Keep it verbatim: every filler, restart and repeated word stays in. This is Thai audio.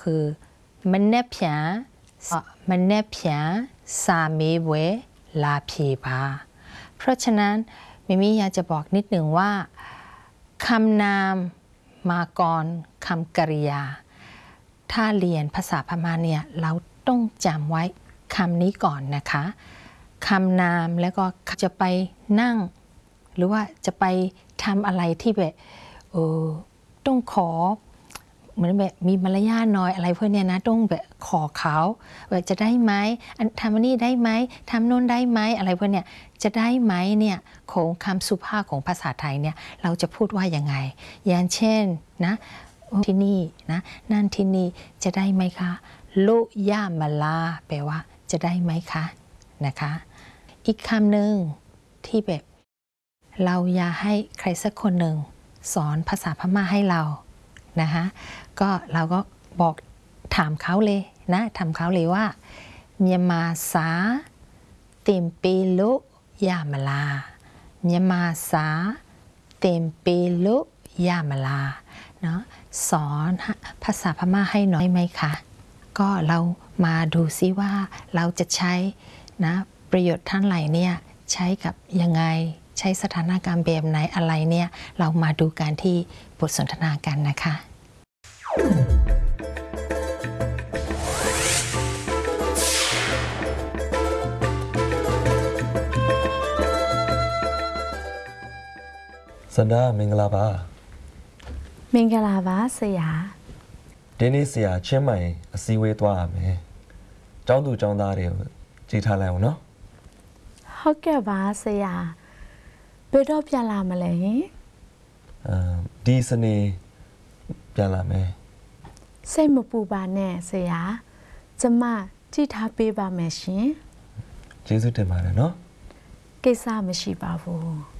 คือมันแนบเพียงมันแนบเพียงสามีเวลาพีบาเพราะฉะนั้นมิมิอยากจะบอกนิดหนึ่งว่าคำนามมาก่อนคำกริยาถ้าเรียนภาษาพม่าเนี่ยเราต้องจำไว้คำนี้ก่อนนะคะคำนามแล้วก็จะไปนั่งหรือว่าจะไปทำอะไรที่แบบเออต้องขอเหมือนแบบมีมารยาทน้อยอะไรพวกเนี้ยนะต้องแบบขอเขาว่าจะได้ไหมทำอันนี้ได้ไหมทำโน่นได้ไหมอะไรพวกเนี้ยจะได้ไหมเนี่ยของคำสุภาพของภาษาไทยเนี่ยเราจะพูดว่ายังไงอย่างเช่นนะที่นี่นะนั่นที่นี่จะได้ไหมคะลุยามาลาแปลว่าจะได้ไหมคะนะคะอีกคำหนึ่งที่แบบเราอยากให้ใครสักคนหนึ่งสอนภาษาพม่าให้เรานะคะก็เราก็บอกถามเขาเลยนะถามเขาเลยว่าเมียมาสาเต็มเปลุยามาลาเมียมาสาเต็มเปลุยามาลาเนาะสอนภาษาพม่าให้หน่อยไหมคะก็เรามาดูซิว่าเราจะใช้นะประโยชน์ทั้งหลายเนี่ยใช้กับยังไงใช้สถานการณ์แบบไหนอะไรเนี่ยเรามาดูกันที่บทสนทนากันนะคะสันดามงลาบามงลาบาเสียเดนิเสียเชียงใหม่ซีเวตัวไหมเจ้าดูเจ้าตาเดียวจีทาแล้วเนาะเขาแก่บาเสียไปรอบยาลามาเลยดีสเนยาลาไหมเส้นมปูบาแน่เสียจะมาจีทาเปบาแมชินเจสุเตมาเลยเนาะกิซ่าไม่ชีบาบู